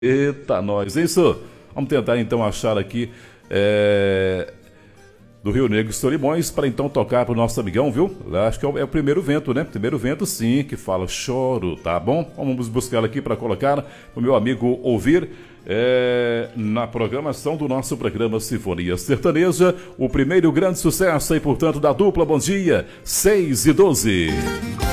Eita, nós, é isso. Vamos tentar então achar aqui do Rio Negro Solimões para então tocar pro nosso amigão, viu? Acho que é o primeiro vento, né? Primeiro vento, sim, que fala choro, tá bom? Vamos buscar aqui para colocar o meu amigo ouvir na programação do nosso programa Sinfonia Sertaneja, o primeiro grande sucesso aí, portanto, da dupla Bom Dia, 6 e 12.